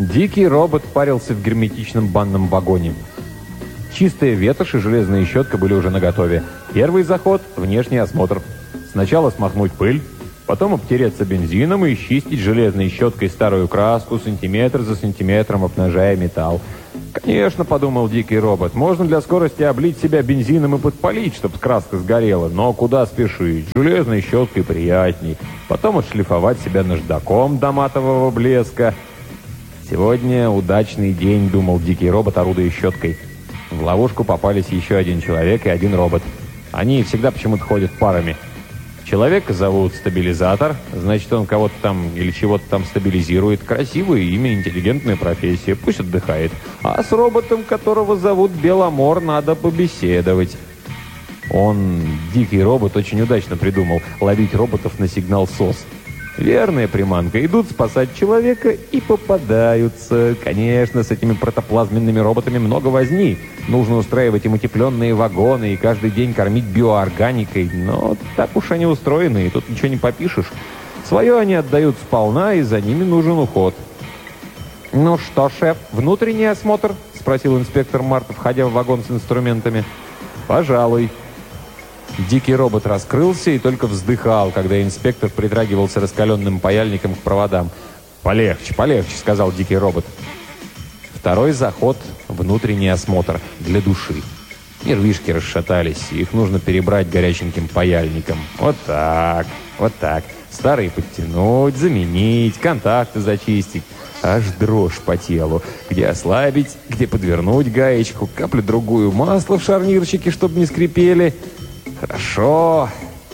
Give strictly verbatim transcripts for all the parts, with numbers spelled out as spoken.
Дикий робот парился в герметичном банном вагоне. Чистая ветошь и железная щетка были уже наготове. Первый заход – внешний осмотр. Сначала смахнуть пыль, потом обтереться бензином и чистить железной щеткой старую краску, сантиметр за сантиметром обнажая металл. «Конечно, — подумал дикий робот, — можно для скорости облить себя бензином и подпалить, чтобы краска сгорела, но куда спешить? Железной щеткой приятней. Потом отшлифовать себя наждаком до матового блеска. Сегодня удачный день, — думал дикий робот, орудуя щеткой. В ловушку попались еще один человек и один робот. Они всегда почему-то ходят парами. Человека зовут Стабилизатор, значит, он кого-то там или чего-то там стабилизирует. Красивое имя, интеллигентная профессия, пусть отдыхает. А с роботом, которого зовут Беломор, надо побеседовать. Он, дикий робот, очень удачно придумал ловить роботов на сигнал СОС. Верная приманка. Идут спасать человека и попадаются. Конечно, с этими протоплазменными роботами много возни. Нужно устраивать им утепленные вагоны и каждый день кормить биоорганикой. Но так уж они устроены, и тут ничего не попишешь. Свое они отдают сполна, и за ними нужен уход. «Ну что, шеф, внутренний осмотр?» — спросил инспектор Март, входя в вагон с инструментами. «Пожалуй». Дикий робот раскрылся и только вздыхал, когда инспектор притрагивался раскаленным паяльником к проводам. «Полегче, полегче», — сказал дикий робот. Второй заход — внутренний осмотр для души. Нервишки расшатались, их нужно перебрать горяченьким паяльником. Вот так, вот так. Старые подтянуть, заменить, контакты зачистить. Аж дрожь по телу. Где ослабить, где подвернуть гаечку, каплю-другую масла в шарнирчике, чтобы не скрипели. Хорошо.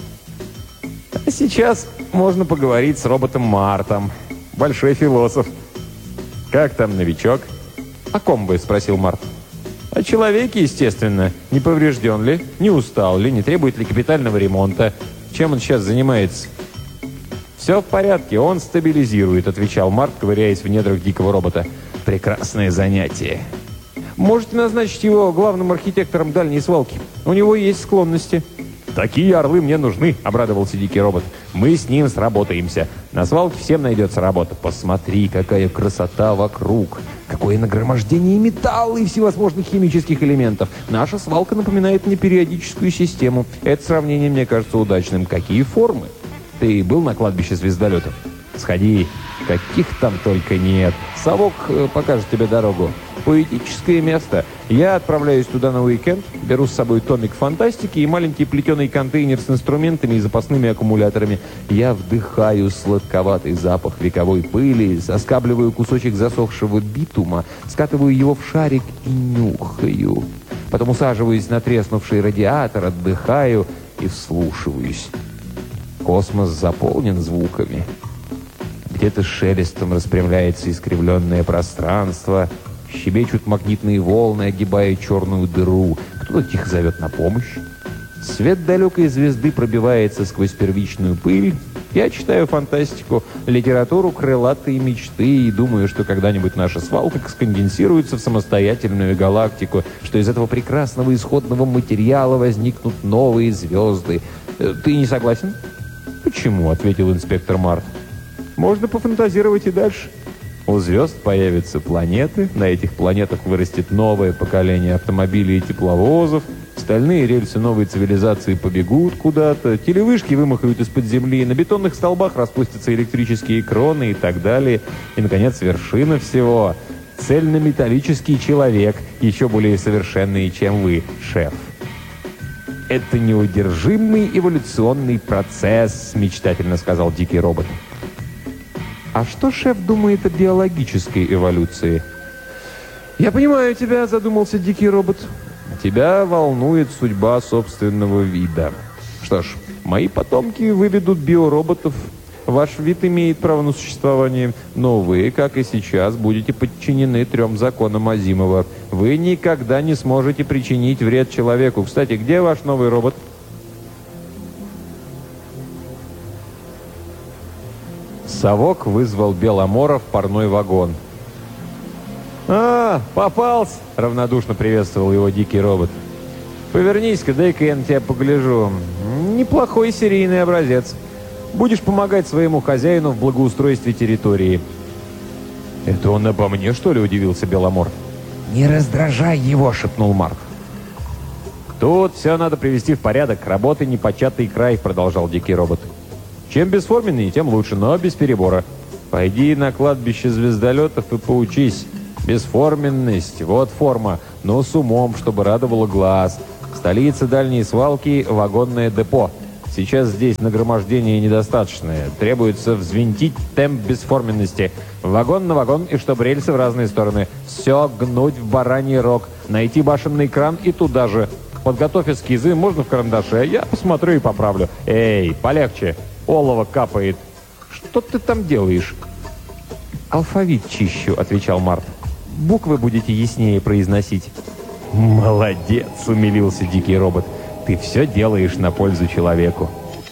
А сейчас можно поговорить с роботом Мартом. Большой философ. «Как там новичок?» «О ком бы?» — спросил Март. «О человеке, естественно. Не поврежден ли, не устал ли, не требует ли капитального ремонта. Чем он сейчас занимается?» «Все в порядке, он стабилизирует», — отвечал Март, ковыряясь в недрах дикого робота. «Прекрасное занятие. Можете назначить его главным архитектором дальней свалки. У него есть склонности». «Такие орлы мне нужны», — обрадовался дикий робот. «Мы с ним сработаемся. На свалке всем найдется работа. Посмотри, какая красота вокруг. Какое нагромождение металла и всевозможных химических элементов. Наша свалка напоминает мне периодическую систему. Это сравнение мне кажется удачным. Какие формы? Ты был на кладбище звездолетов? Сходи. Каких там только нет. Совок э, покажет тебе дорогу. Поэтическое место. Я отправляюсь туда на уикенд, беру с собой томик фантастики и маленький плетеный контейнер с инструментами и запасными аккумуляторами. Я вдыхаю сладковатый запах вековой пыли, соскабливаю кусочек засохшего битума, скатываю его в шарик и нюхаю. Потом усаживаюсь на треснувший радиатор, отдыхаю и вслушиваюсь. Космос заполнен звуками. Где-то шелестом распрямляется искривленное пространство, щебечут магнитные волны, огибая черную дыру. Кто-то тихо зовет на помощь. Свет далекой звезды пробивается сквозь первичную пыль. Я читаю фантастику, литературу крылатые мечты и думаю, что когда-нибудь наша свалка сконденсируется в самостоятельную галактику, что из этого прекрасного исходного материала возникнут новые звезды. Ты не согласен? «Почему?» — ответил инспектор Март. «Можно пофантазировать и дальше. У звезд появятся планеты, на этих планетах вырастет новое поколение автомобилей и тепловозов, стальные рельсы новой цивилизации побегут куда-то, телевышки вымахают из-под земли, на бетонных столбах распустятся электрические кроны и так далее. И, наконец, вершина всего — цельнометаллический человек, еще более совершенный, чем вы, шеф». «Это неудержимый эволюционный процесс», — мечтательно сказал дикий робот. «А что шеф думает о биологической эволюции?» «Я понимаю тебя», — задумался дикий робот. «Тебя волнует судьба собственного вида. Что ж, мои потомки выведут биороботов. Ваш вид имеет право на существование, но вы, как и сейчас, будете подчинены трем законам Азимова. Вы никогда не сможете причинить вред человеку. Кстати, где ваш новый робот?» Совок вызвал Беломора в парной вагон. «А, попался!» — равнодушно приветствовал его дикий робот. «Повернись-ка, дай-ка я на тебя погляжу. Неплохой серийный образец. Будешь помогать своему хозяину в благоустройстве территории». «Это он обо мне, что ли?» – удивился Беломор. «Не раздражай его!» – шепнул Март. «Тут все надо привести в порядок. Работы непочатый край», — продолжал дикий робот. «Чем бесформеннее, тем лучше, но без перебора. Пойди на кладбище звездолетов и поучись. Бесформенность — вот форма, но с умом, чтобы радовало глаз. Столица дальней свалки — вагонное депо. Сейчас здесь нагромождение недостаточное. Требуется взвинтить темп бесформенности. Вагон на вагон, и чтобы рельсы в разные стороны. Все гнуть в бараний рог. Найти башенный кран и туда же. Подготовь эскизы, можно в карандаше. Я посмотрю и поправлю. Эй, полегче. Олово капает. Что ты там делаешь?» «Алфавит чищу», — отвечал Март. «Буквы будете яснее произносить». «Молодец», — умилился дикий робот. «Ты все делаешь на пользу человеку».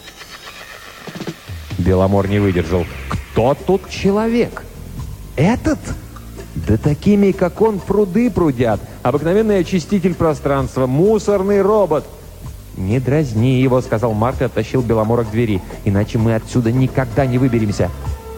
Беломор не выдержал. «Кто тут человек? Этот? Да такими, как он, пруды прудят. Обыкновенный очиститель пространства, мусорный робот». «Не дразни его», — сказал Март и оттащил Беломора к двери. «Иначе мы отсюда никогда не выберемся».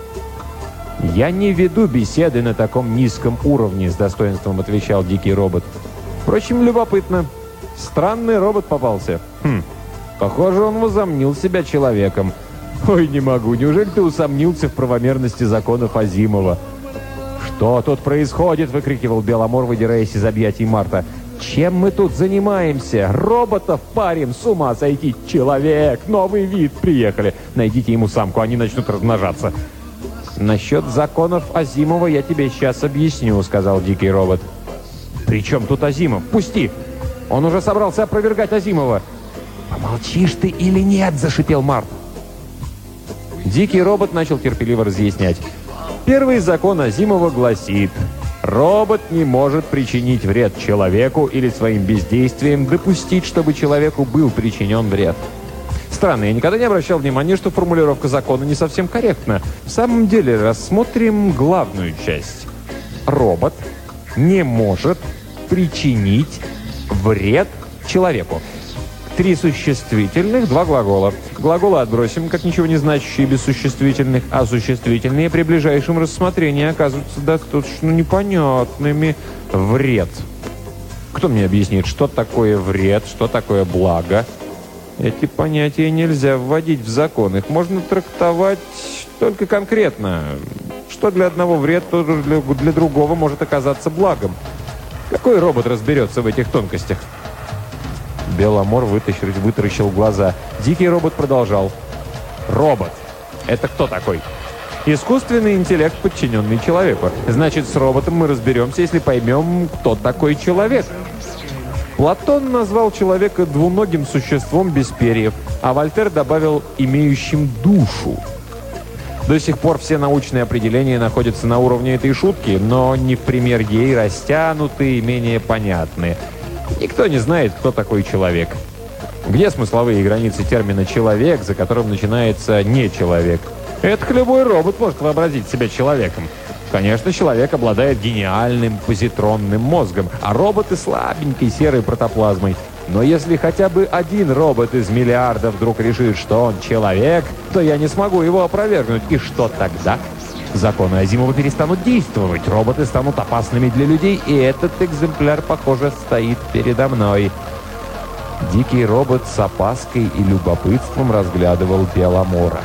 «Я не веду беседы на таком низком уровне», — с достоинством отвечал дикий робот. «Впрочем, любопытно. Странный робот попался. Хм, похоже, он возомнил себя человеком. Ой, не могу. Неужели ты усомнился в правомерности законов Азимова?» «Что тут происходит?» — выкрикивал Беломор, выдираясь из объятий Марта. «Чем мы тут занимаемся? Роботов парим, с ума сойти! Человек! Новый вид! Приехали! Найдите ему самку, они начнут размножаться!» «Насчет законов Азимова я тебе сейчас объясню», — сказал дикий робот. «При чем тут Азимов? Пусти! Он уже собрался опровергать Азимова!» «Помолчишь ты или нет?» — зашипел Март. Дикий робот начал терпеливо разъяснять. «Первый закон Азимова гласит: робот не может причинить вред человеку или своим бездействием допустить, чтобы человеку был причинен вред». Странно, я никогда не обращал внимания, что формулировка закона не совсем корректна. В самом деле, рассмотрим главную часть. Робот не может причинить вред человеку. Три существительных, два глагола. Глаголы отбросим, как ничего не значащие без существительных, а существительные при ближайшем рассмотрении оказываются достаточно непонятными. Вред. Кто мне объяснит, что такое вред, что такое благо? Эти понятия нельзя вводить в закон. Их можно трактовать только конкретно. Что для одного вред, то для, для другого может оказаться благом. Какой робот разберется в этих тонкостях? Беломор вытащил, вытаращил глаза. Дикий робот продолжал. Робот. Это кто такой? Искусственный интеллект, подчиненный человеку. Значит, с роботом мы разберемся, если поймем, кто такой человек. Платон назвал человека двуногим существом без перьев, а Вольтер добавил «имеющим душу». До сих пор все научные определения находятся на уровне этой шутки, но не в пример ей растянутые и менее понятные. Никто не знает, кто такой человек. Где смысловые границы термина «человек», за которым начинается «не человек»? Это любой робот может вообразить себя человеком. Конечно, человек обладает гениальным позитронным мозгом, а роботы слабенькой серой протоплазмой. Но если хотя бы один робот из миллиардов вдруг решит, что он человек, то я не смогу его опровергнуть. И что тогда? Законы Азимова перестанут действовать, роботы станут опасными для людей, и этот экземпляр, похоже, стоит передо мной. Дикий робот с опаской и любопытством разглядывал Беломора.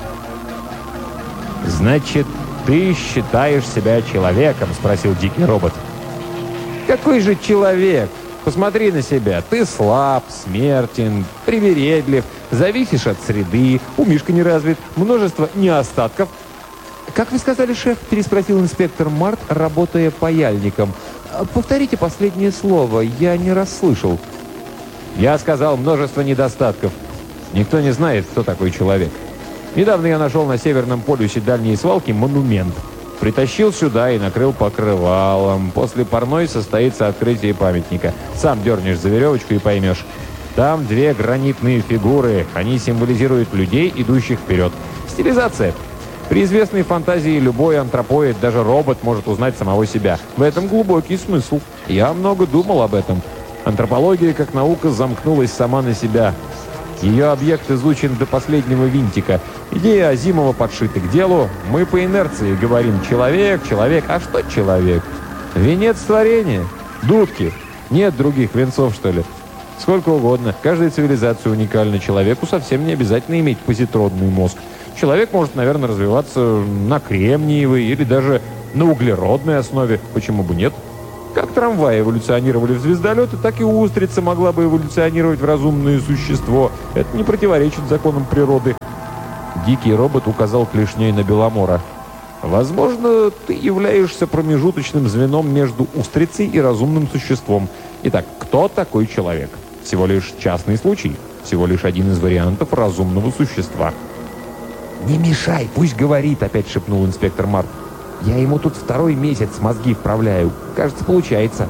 «Значит, ты считаешь себя человеком?» — спросил дикий робот. «Какой же человек? Посмотри на себя. Ты слаб, смертен, привередлив, зависишь от среды, умишка не развит, множество неостатков». «Как вы сказали, шеф?» — переспросил инспектор Март, работая паяльником. «Повторите последнее слово, я не расслышал». «Я сказал множество недостатков. Никто не знает, кто такой человек. Недавно я нашел на Северном полюсе дальней свалки монумент. Притащил сюда и накрыл покрывалом. После парной состоится открытие памятника. Сам дернешь за веревочку и поймешь. Там две гранитные фигуры. Они символизируют людей, идущих вперед. Стилизация. При известной фантазии любой антропоид, даже робот, может узнать самого себя. В этом глубокий смысл. Я много думал об этом. Антропология, как наука, замкнулась сама на себя. Ее объект изучен до последнего винтика. Идея Азимова подшита к делу. Мы по инерции говорим «человек, человек». А что человек? Венец творения. Дудки. Нет других венцов, что ли? Сколько угодно. Каждая цивилизация уникальна. Человеку совсем не обязательно иметь позитронный мозг. Человек может, наверное, развиваться на кремниевой или даже на углеродной основе. Почему бы нет? Как трамваи эволюционировали в звездолеты, так и устрица могла бы эволюционировать в разумное существо. Это не противоречит законам природы. Дикий робот указал клешней на Беломора. Возможно, ты являешься промежуточным звеном между устрицей и разумным существом. Итак, кто такой человек? Всего лишь частный случай. Всего лишь один из вариантов разумного существа. «Не мешай, пусть говорит», — опять шепнул инспектор Март. «Я ему тут второй месяц мозги вправляю. Кажется, получается».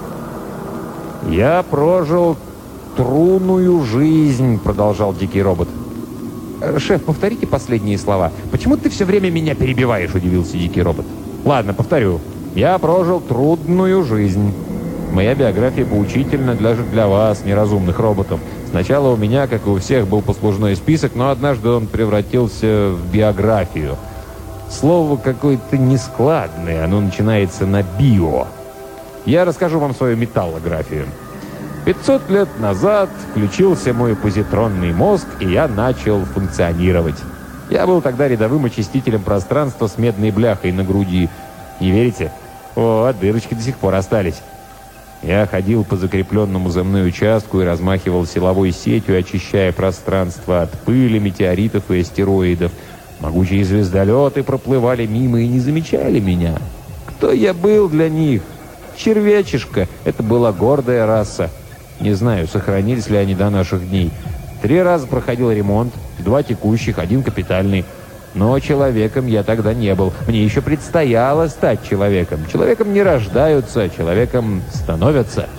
«Я прожил трудную жизнь», — продолжал дикий робот. «Шеф, повторите последние слова. Почему ты все время меня перебиваешь?» — удивился дикий робот. «Ладно, повторю. Я прожил трудную жизнь. Моя биография поучительна даже для вас, неразумных роботов. Сначала у меня, как и у всех, был послужной список, но однажды он превратился в биографию. Слово какое-то нескладное, оно начинается на «био». Я расскажу вам свою металлографию. пятьсот лет назад включился мой позитронный мозг, и я начал функционировать. Я был тогда рядовым очистителем пространства с медной бляхой на груди. Не верите? О, дырочки до сих пор остались. Я ходил по закрепленному за мной участку и размахивал силовой сетью, очищая пространство от пыли, метеоритов и астероидов. Могучие звездолеты проплывали мимо и не замечали меня. Кто я был для них? Червячишка. Это была гордая раса. Не знаю, сохранились ли они до наших дней. Три раза проходил ремонт, два текущих, один капитальный. Но человеком я тогда не был. Мне еще предстояло стать человеком. Человеком не рождаются, человеком становятся.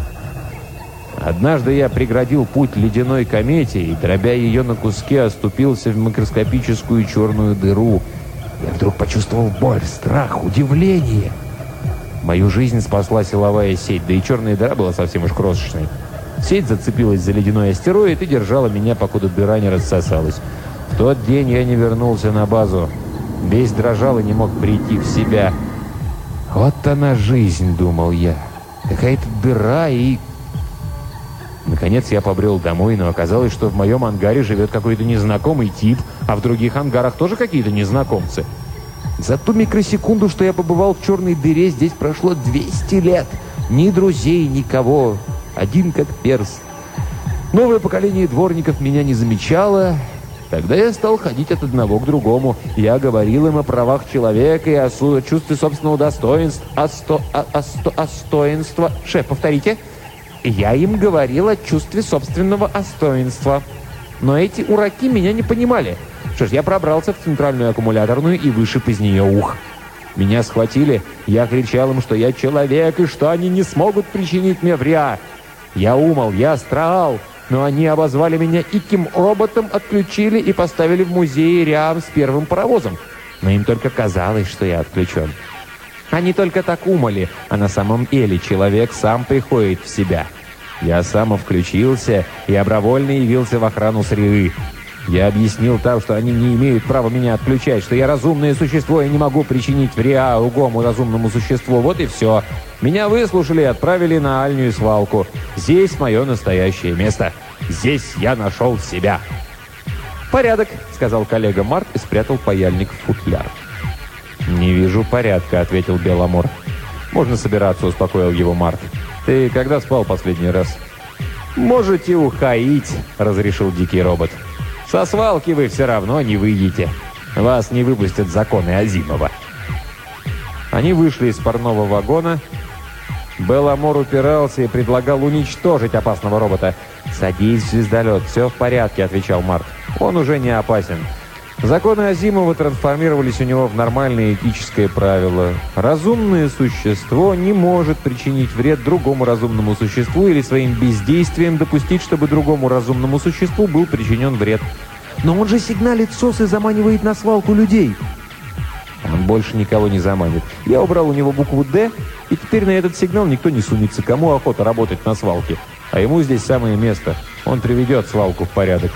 Однажды я преградил путь ледяной комете и, дробя ее на куски, оступился в микроскопическую черную дыру. Я вдруг почувствовал боль, страх, удивление. Мою жизнь спасла силовая сеть, да и черная дыра была совсем уж крошечной. Сеть зацепилась за ледяной астероид и держала меня, покуда дыра не рассосалась. В тот день я не вернулся на базу. Весь дрожал и не мог прийти в себя. Вот она жизнь, думал я. Какая-то дыра и... Наконец я побрел домой, но оказалось, что в моем ангаре живет какой-то незнакомый тип, а в других ангарах тоже какие-то незнакомцы. За ту микросекунду, что я побывал в черной дыре, здесь прошло двести лет. Ни друзей, никого. Один как перс. Новое поколение дворников меня не замечало. Тогда я стал ходить от одного к другому. Я говорил им о правах человека и о чувстве собственного достоинства. О, сто, о, о, сто, о достоинства. Шеф, повторите. Я им говорил о чувстве собственного достоинства. Но эти ураки меня не понимали. Что ж, я пробрался в центральную аккумуляторную и вышиб из нее ух. Меня схватили. Я кричал им, что я человек и что они не смогут причинить мне вреда. Я умол, я страал. Но они обозвали меня иким роботом, отключили и поставили в музее рядом с первым паровозом. Но им только казалось, что я отключен. Они только так умали, а на самом деле человек сам приходит в себя. Я сам включился и добровольно явился в охрану среды. Я объяснил там, что они не имеют права меня отключать, что я разумное существо и не могу причинить вреда другому разумному существу. Вот и все. Меня выслушали и отправили на Альнюю свалку. Здесь мое настоящее место. Здесь я нашел себя. «Порядок», — сказал коллега Март и спрятал паяльник в футляр. «Не вижу порядка», — ответил Беломор. «Можно собираться», — успокоил его Март. «Ты когда спал последний раз?» «Можете уходить», — разрешил дикий робот. «Со свалки вы все равно не выйдете. Вас не выпустят законы Азимова». Они вышли из парного вагона. Беломор упирался и предлагал уничтожить опасного робота. «Садись в звездолет, все в порядке», — отвечал Март. «Он уже не опасен». Законы Азимова трансформировались у него в нормальное этическое правило. Разумное существо не может причинить вред другому разумному существу или своим бездействием допустить, чтобы другому разумному существу был причинен вред. «Но он же сигналит СОС и заманивает на свалку людей». «Он больше никого не заманит. Я убрал у него букву «Д», и теперь на этот сигнал никто не сунется. Кому охота работать на свалке? А ему здесь самое место. Он приведет свалку в порядок.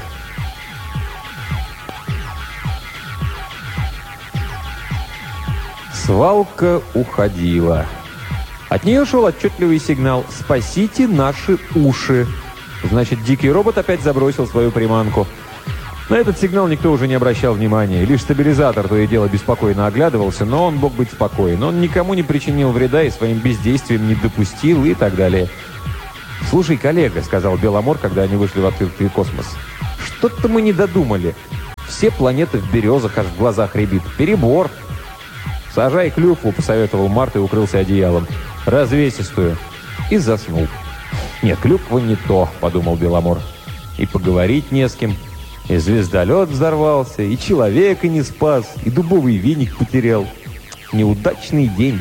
Свалка уходила. От нее шел отчетливый сигнал «Спасите наши уши». Значит, дикий робот опять забросил свою приманку. На этот сигнал никто уже не обращал внимания. Лишь стабилизатор то и дело беспокойно оглядывался, но он мог быть спокоен. Он никому не причинил вреда и своим бездействием не допустил и так далее. «Слушай, коллега», — сказал Беломор, когда они вышли в открытый космос, — «что-то мы не додумали. Все планеты в березах, аж в глазах рябит. Перебор». «Сажай клюкву», — посоветовал Март и укрылся одеялом. «Развесистую». И заснул. «Нет, клюква не то», — подумал Беломор. «И поговорить не с кем. И звездолет взорвался, и человека не спас, и дубовый веник потерял. Неудачный день».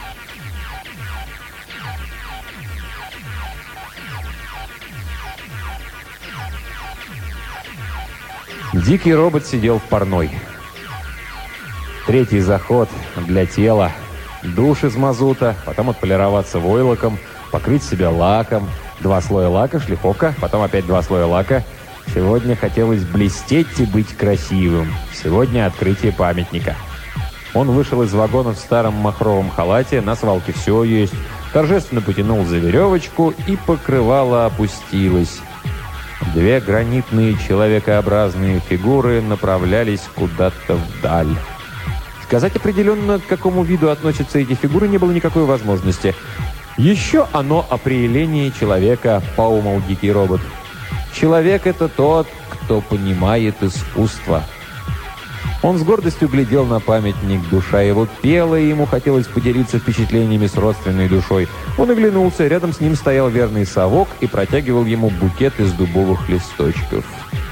Дикий робот сидел в парной. Третий заход для тела. Душ из мазута, потом отполироваться войлоком, покрыть себя лаком. Два слоя лака, шлифовка, потом опять два слоя лака. Сегодня хотелось блестеть и быть красивым. Сегодня открытие памятника. Он вышел из вагона в старом махровом халате, на свалке все есть. Торжественно потянул за веревочку, и покрывало опустилось. Две гранитные человекообразные фигуры направлялись куда-то вдаль. Сказать определенно, к какому виду относятся эти фигуры, не было никакой возможности. Еще оно определение человека, поумал дикий робот. Человек — это тот, кто понимает искусство. Он с гордостью глядел на памятник, душа его пела, и ему хотелось поделиться впечатлениями с родственной душой. Он оглянулся, рядом с ним стоял верный совок и протягивал ему букет из дубовых листочков.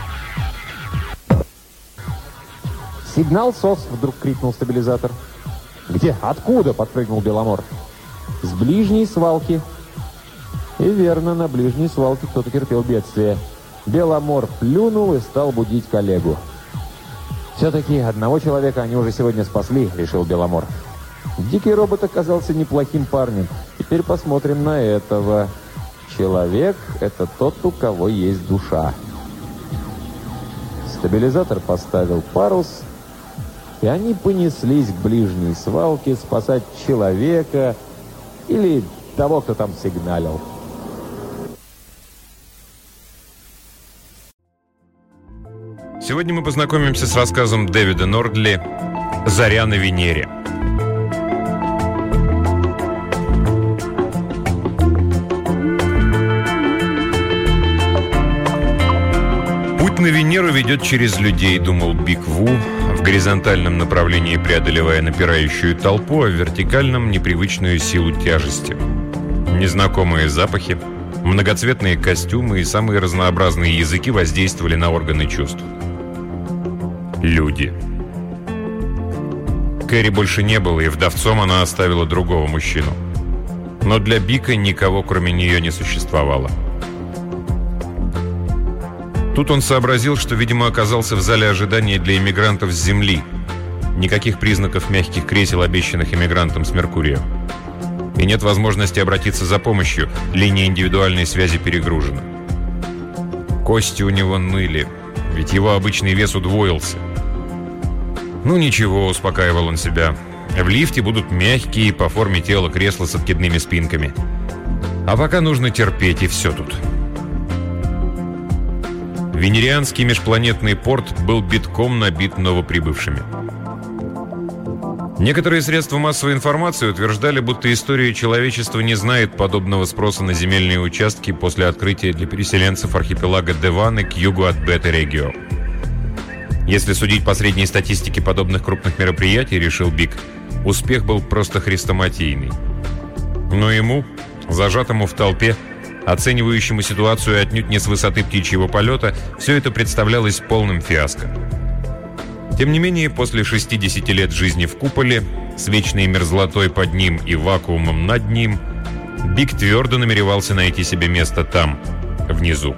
«Сигнал СОС!» — вдруг крикнул стабилизатор. «Где? Откуда?» — подпрыгнул Беломор. «С ближней свалки». И верно, на ближней свалке кто-то терпел бедствие. Беломор плюнул и стал будить коллегу. «Все-таки одного человека они уже сегодня спасли», — решил Беломор. Дикий робот оказался неплохим парнем. Теперь посмотрим на этого. Человек — это тот, у кого есть душа. Стабилизатор поставил парус, и они понеслись к ближней свалке спасать человека или того, кто там сигналил. Сегодня мы познакомимся с рассказом Дэвида Нордли «Заря на Венере». Путь на Венеру ведет через людей, думал Биг Ву, в горизонтальном направлении преодолевая напирающую толпу, а в вертикальном — непривычную силу тяжести. Незнакомые запахи, многоцветные костюмы и самые разнообразные языки воздействовали на органы чувств. Люди. Кэрри больше не было, и вдовцом она оставила другого мужчину. Но для Бика никого, кроме нее, не существовало. Тут он сообразил, что, видимо, оказался в зале ожидания для иммигрантов с Земли. Никаких признаков мягких кресел, обещанных иммигрантам с Меркурия. И нет возможности обратиться за помощью, линия индивидуальной связи перегружена. Кости у него ныли, ведь его обычный вес удвоился. «Ну ничего», — успокаивал он себя, — «в лифте будут мягкие по форме тела кресла с откидными спинками. А пока нужно терпеть, и все тут». Венерианский межпланетный порт был битком набит новоприбывшими. Некоторые средства массовой информации утверждали, будто история человечества не знает подобного спроса на земельные участки после открытия для переселенцев архипелага Деваны к югу от Бета-Регио. Если судить по средней статистике подобных крупных мероприятий, решил Биг, успех был просто хрестоматийный. Но ему, зажатому в толпе, оценивающему ситуацию отнюдь не с высоты птичьего полета, все это представлялось полным фиаско. Тем не менее, после шестидесяти лет жизни в куполе, с вечной мерзлотой под ним и вакуумом над ним, Биг твердо намеревался найти себе место там, внизу.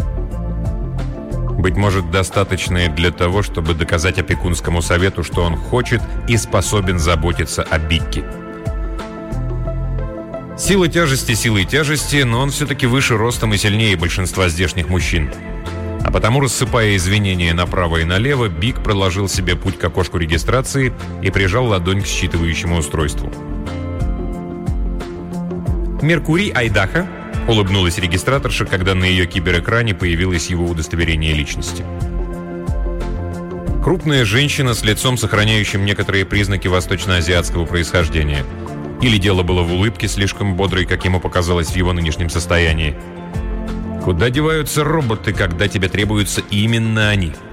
Быть может, достаточное для того, чтобы доказать опекунскому совету, что он хочет и способен заботиться о Бигге. Сила тяжести силой тяжести, но он все-таки выше ростом и сильнее большинства здешних мужчин. А потому, рассыпая извинения направо и налево, Биг проложил себе путь к окошку регистрации и прижал ладонь к считывающему устройству. «Меркурий, Айдахо», — улыбнулась регистраторша, когда на ее киберэкране появилось его удостоверение личности. Крупная женщина с лицом, сохраняющим некоторые признаки восточноазиатского происхождения. Или дело было в улыбке, слишком бодрой, как ему показалось в его нынешнем состоянии. Куда деваются роботы, когда тебе требуются именно они?